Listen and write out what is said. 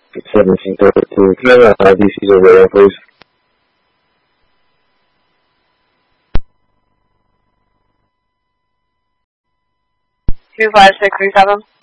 1732. Can I have DC's over there, please? 25637.